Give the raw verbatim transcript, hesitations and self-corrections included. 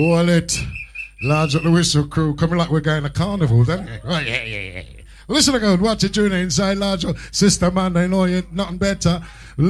Wallet. Large at the Whistle Crew, coming like we're going to carnival, don't we? Right, yeah, yeah, yeah. Listen again, watch it, tune inside, large sister man, they know you nothing better.